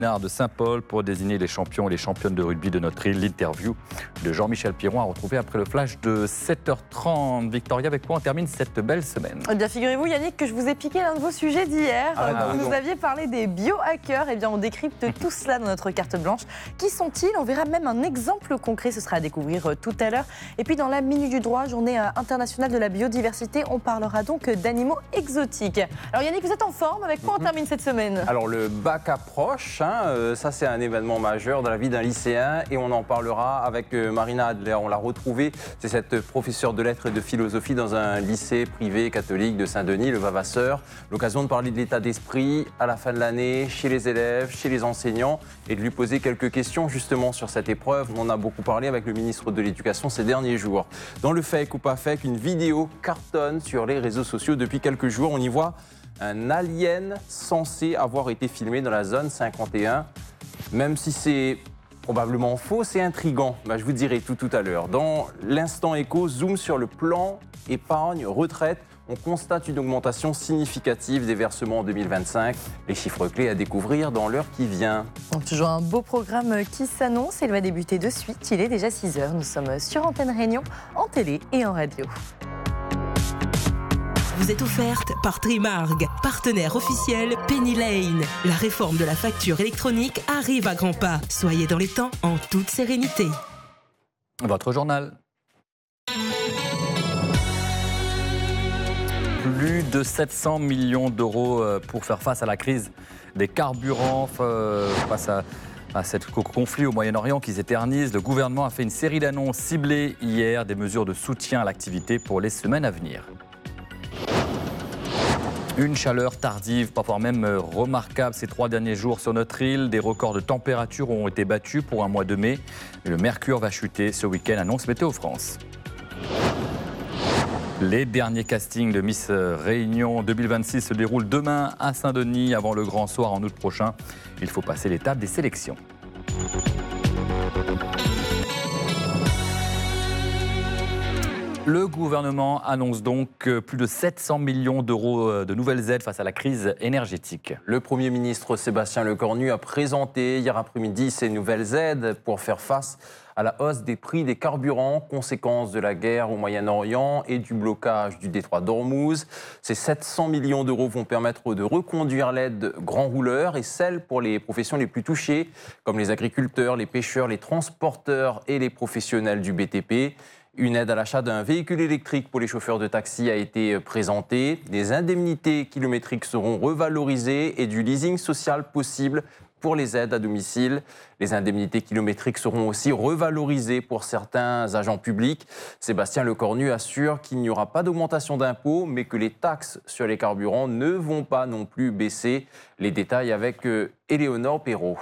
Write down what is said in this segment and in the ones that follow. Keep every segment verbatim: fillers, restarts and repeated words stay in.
de Saint-Paul pour désigner les champions et les championnes de rugby de notre île. L'interview de Jean-Michel Piron à retrouver après le flash de sept heures trente. Victoria, avec quoi on termine cette belle semaine? Eh bien, figurez-vous, Yannick, que je vous ai piqué l'un de vos sujets d'hier. Ah, vous ah, nous bon. aviez parlé des biohackers. Eh bien, on décrypte tout cela dans notre carte blanche. Qui sont-ils? On verra même un exemple concret. Ce sera à découvrir tout à l'heure. Et puis, dans la Minute du Droit, journée internationale de la biodiversité, on parlera donc d'animaux exotiques. Alors, Yannick, vous êtes en forme? Avec quoi on termine cette semaine? Alors, le bac approche. Hein, euh, ça, c'est un événement majeur dans la vie d'un lycéen et on en parlera avec euh, Marina Adler. On l'a retrouvée, c'est cette professeure de lettres et de philosophie dans un lycée privé catholique de Saint-Denis, le Vavasseur. L'occasion de parler de l'état d'esprit à la fin de l'année, chez les élèves, chez les enseignants et de lui poser quelques questions justement sur cette épreuve. On en a beaucoup parlé avec le ministre de l'Éducation ces derniers jours. Dans le fake ou pas fake, une vidéo cartonne sur les réseaux sociaux depuis quelques jours. On y voit un alien censé avoir été filmé dans la zone cinquante et un. Même si c'est probablement faux, c'est intriguant. Bah, je vous dirai tout tout à l'heure. Dans l'instant écho, zoom sur le plan épargne retraite. On constate une augmentation significative des versements en deux mille vingt-cinq. Les chiffres clés à découvrir dans l'heure qui vient. Donc, toujours un beau programme qui s'annonce. Il va débuter de suite. Il est déjà six heures. Nous sommes sur Antenne Réunion, en télé et en radio. Vous êtes offerte par Trimarg, partenaire officiel Penny Lane. La réforme de la facture électronique arrive à grands pas. Soyez dans les temps en toute sérénité. Votre journal. Plus de sept cents millions d'euros pour faire face à la crise des carburants, face à, à ce conflit au Moyen-Orient qui s'éternise. Le gouvernement a fait une série d'annonces ciblées hier, des mesures de soutien à l'activité pour les semaines à venir. Une chaleur tardive, parfois même remarquable ces trois derniers jours sur notre île. Des records de température ont été battus pour un mois de mai. Le mercure va chuter ce week-end, annonce Météo France. Les derniers castings de Miss Réunion deux mille vingt-six se déroulent demain à Saint-Denis avant le grand soir en août prochain. Il faut passer l'étape des sélections. Le gouvernement annonce donc plus de sept cents millions d'euros de nouvelles aides face à la crise énergétique. Le Premier ministre Sébastien Lecornu a présenté hier après-midi ces nouvelles aides pour faire face à la hausse des prix des carburants, conséquence de la guerre au Moyen-Orient et du blocage du détroit d'Ormuz. Ces sept cents millions d'euros vont permettre de reconduire l'aide grands rouleurs et celle pour les professions les plus touchées, comme les agriculteurs, les pêcheurs, les transporteurs et les professionnels du B T P. Une aide à l'achat d'un véhicule électrique pour les chauffeurs de taxi a été présentée. Des indemnités kilométriques seront revalorisées et du leasing social possible pour les aides à domicile. Les indemnités kilométriques seront aussi revalorisées pour certains agents publics. Sébastien Lecornu assure qu'il n'y aura pas d'augmentation d'impôts, mais que les taxes sur les carburants ne vont pas non plus baisser. Les détails avec Éléonore Perrault.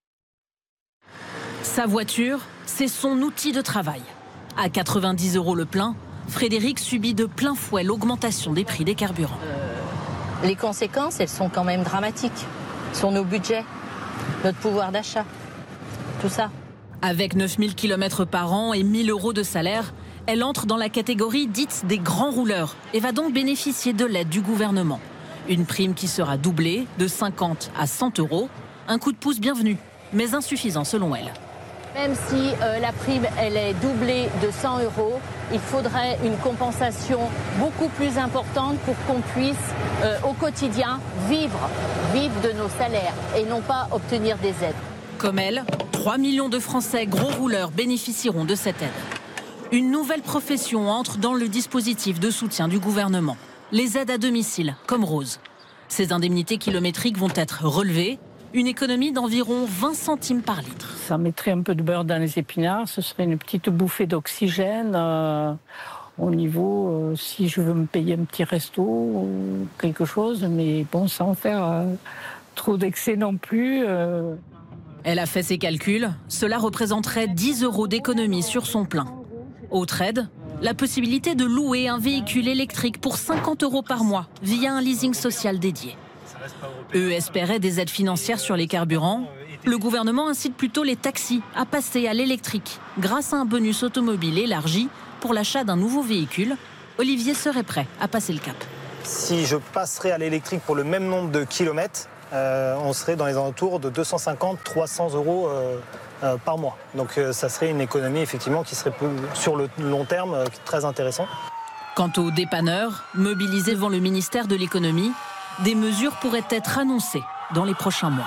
Sa voiture, c'est son outil de travail. À quatre-vingt-dix euros le plein, Frédéric subit de plein fouet l'augmentation des prix des carburants. Euh, les conséquences, elles sont quand même dramatiques sur nos budgets, notre pouvoir d'achat, tout ça. Avec neuf mille kilomètres par an et mille euros de salaire, elle entre dans la catégorie dite des grands rouleurs et va donc bénéficier de l'aide du gouvernement. Une prime qui sera doublée de cinquante à cent euros. Un coup de pouce bienvenu, mais insuffisant selon elle. Même si euh, la prime elle est doublée de cent euros, il faudrait une compensation beaucoup plus importante pour qu'on puisse euh, au quotidien vivre, vivre de nos salaires et non pas obtenir des aides. Comme elle, trois millions de Français gros rouleurs bénéficieront de cette aide. Une nouvelle profession entre dans le dispositif de soutien du gouvernement. Les aides à domicile, comme Rose. Ces indemnités kilométriques vont être relevées. Une économie d'environ vingt centimes par litre. Ça mettrait un peu de beurre dans les épinards, ce serait une petite bouffée d'oxygène euh, au niveau, euh, si je veux me payer un petit resto ou quelque chose, mais bon, sans faire euh, trop d'excès non plus. Euh. Elle a fait ses calculs, cela représenterait dix euros d'économie sur son plein. Autre aide, la possibilité de louer un véhicule électrique pour cinquante euros par mois via un leasing social dédié. Eux espéraient des aides financières sur les carburants. Le gouvernement incite plutôt les taxis à passer à l'électrique grâce à un bonus automobile élargi pour l'achat d'un nouveau véhicule. Olivier serait prêt à passer le cap. Si je passerais à l'électrique pour le même nombre de kilomètres, euh, on serait dans les alentours de deux cent cinquante à trois cents euros euh, euh, par mois. Donc euh, ça serait une économie effectivement qui serait plus, sur le long terme euh, très intéressant. Quant aux dépanneurs, mobilisés devant le ministère de l'économie, des mesures pourraient être annoncées dans les prochains mois.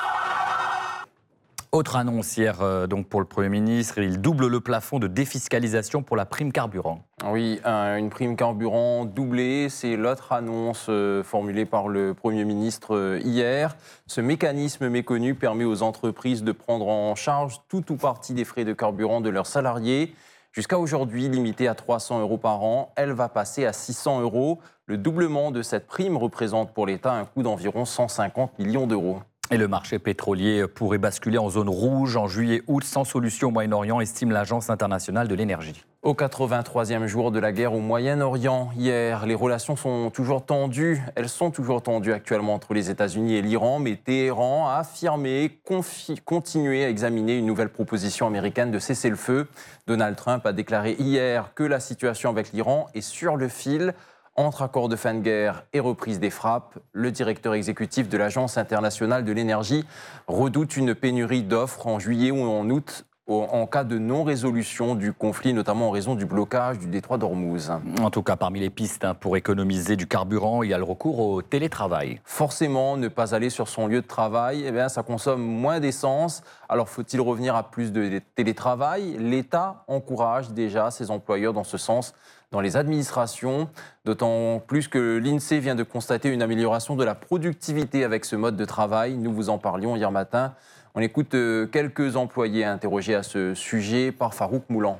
Autre annonce hier euh, donc pour le Premier ministre, il double le plafond de défiscalisation pour la prime carburant. Oui, un, une prime carburant doublée, c'est l'autre annonce euh, formulée par le Premier ministre euh, hier. Ce mécanisme méconnu permet aux entreprises de prendre en charge tout ou partie des frais de carburant de leurs salariés. Jusqu'à aujourd'hui, limitée à trois cents euros par an, elle va passer à six cents euros. Le doublement de cette prime représente pour l'État un coût d'environ cent cinquante millions d'euros. Et le marché pétrolier pourrait basculer en zone rouge en juillet-août sans solution au Moyen-Orient, estime l'Agence internationale de l'énergie. Au quatre-vingt-troisième jour de la guerre au Moyen-Orient, hier, les relations sont toujours tendues. Elles sont toujours tendues actuellement entre les États-Unis et l'Iran, mais Téhéran a affirmé confi- continuer à examiner une nouvelle proposition américaine de cessez-le-feu. Donald Trump a déclaré hier que la situation avec l'Iran est sur le fil. Entre accord de fin de guerre et reprise des frappes, le directeur exécutif de l'Agence internationale de l'énergie redoute une pénurie d'offres en juillet ou en août en cas de non-résolution du conflit, notamment en raison du blocage du détroit d'Ormuz. En tout cas, parmi les pistes hein, pour économiser du carburant, il y a le recours au télétravail. Forcément, ne pas aller sur son lieu de travail, eh bien, ça consomme moins d'essence. Alors, faut-il revenir à plus de télétravail ? L'État encourage déjà ses employeurs dans ce sens dans les administrations, d'autant plus que l'INSEE vient de constater une amélioration de la productivité avec ce mode de travail. Nous vous en parlions hier matin. On écoute quelques employés interrogés à ce sujet par Farouk Moulan.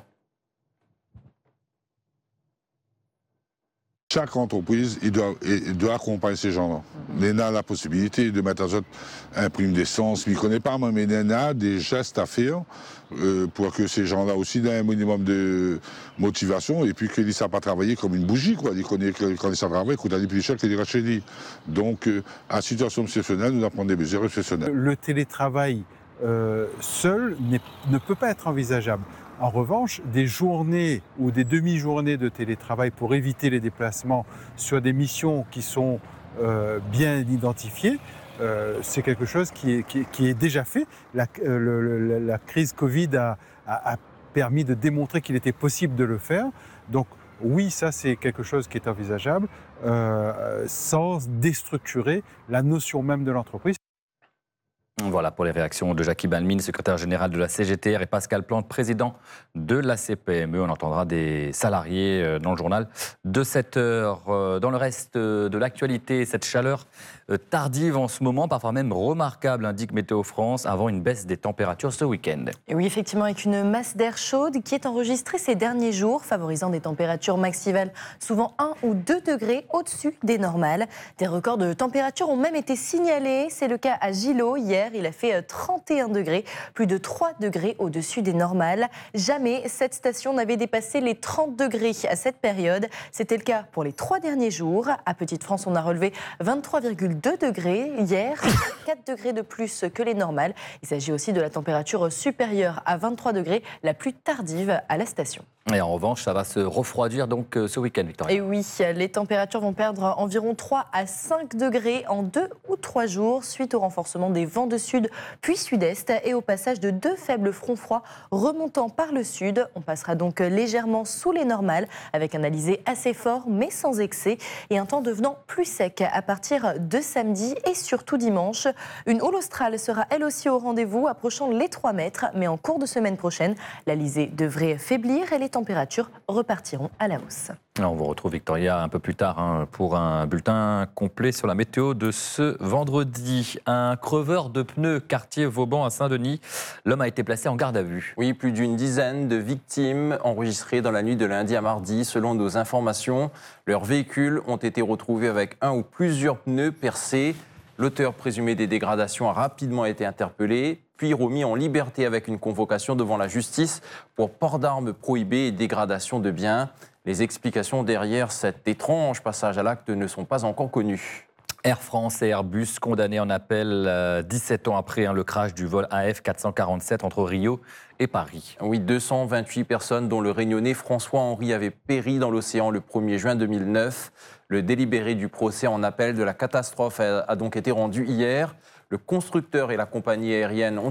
Chaque entreprise il doit, il doit accompagner ces gens-là. L'E N A a la possibilité de mettre en œuvre un prime d'essence, mais il ne connaît pas, mais l'E N A a des gestes à faire euh, pour que ces gens-là aussi aient un minimum de motivation et puis qu'ils ne savent pas travailler comme une bougie. Quoi. Ils connaissent que quand ils savent travailler, ils coûtent plus cher que les rachètes. Donc, euh, à situation exceptionnelle, nous devons prendre des mesures exceptionnelles. Le télétravail euh, seul ne peut pas être envisageable. En revanche, des journées ou des demi-journées de télétravail pour éviter les déplacements sur des missions qui sont euh, bien identifiées, euh, c'est quelque chose qui est, qui, qui est déjà fait. La, euh, le, la crise Covid a, a, a permis de démontrer qu'il était possible de le faire. Donc oui, ça c'est quelque chose qui est envisageable euh, sans déstructurer la notion même de l'entreprise. Voilà pour les réactions de Jacky Balmin, secrétaire général de la C G T R, et Pascal Plante, président de la C P M E. On entendra des salariés dans le journal de sept heures. Dans le reste de l'actualité, cette chaleur tardive en ce moment, parfois même remarquable, indique Météo France, avant une baisse des températures ce week-end. Et oui, effectivement, avec une masse d'air chaude qui est enregistrée ces derniers jours, favorisant des températures maximales souvent un ou deux degrés au-dessus des normales. Des records de température ont même été signalés. C'est le cas à Gillot hier. Il a fait trente et un degrés, plus de trois degrés au-dessus des normales. Jamais cette station n'avait dépassé les trente degrés à cette période. C'était le cas pour les trois derniers jours. À Petite-France, on a relevé vingt-trois virgule deux degrés hier, quatre degrés de plus que les normales. Il s'agit aussi de la température supérieure à vingt-trois degrés, la plus tardive à la station. Et en revanche, ça va se refroidir donc ce week-end, Victoria. Et oui, les températures vont perdre environ trois à cinq degrés en deux ou trois jours suite au renforcement des vents de sud puis sud-est et au passage de deux faibles fronts froids remontant par le sud. On passera donc légèrement sous les normales avec un alizé assez fort mais sans excès et un temps devenant plus sec à partir de samedi et surtout dimanche. Une houle australe sera elle aussi au rendez-vous, approchant les trois mètres, mais en cours de semaine prochaine, l'alizé devrait faiblir et les températures repartiront à la hausse. On vous retrouve, Victoria, un peu plus tard hein, pour un bulletin complet sur la météo de ce vendredi. Un creveur de pneus, quartier Vauban à Saint-Denis. L'homme a été placé en garde à vue. Oui, plus d'une dizaine de victimes enregistrées dans la nuit de lundi à mardi. Selon nos informations, leurs véhicules ont été retrouvés avec un ou plusieurs pneus percés. L'auteur présumé des dégradations a rapidement été interpellé, puis remis en liberté avec une convocation devant la justice pour port d'armes prohibé et dégradation de biens. Les explications derrière cet étrange passage à l'acte ne sont pas encore connues. Air France et Airbus condamnés en appel euh, dix-sept ans après hein, le crash du vol A F quatre cent quarante-sept entre Rio et Paris. Oui, deux cent vingt-huit personnes dont le réunionnais François Henri avait péri dans l'océan le premier juin deux mille neuf. Le délibéré du procès en appel de la catastrophe a, a donc été rendu hier. Le constructeur et la compagnie aérienne ont